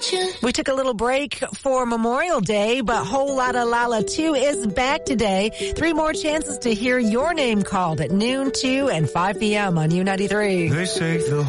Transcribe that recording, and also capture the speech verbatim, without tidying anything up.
We took a little break for Memorial Day, but Whole Lotta Lala two is back today. Three more chances to hear your name called at noon, two, and five p.m. on U ninety-three. They say the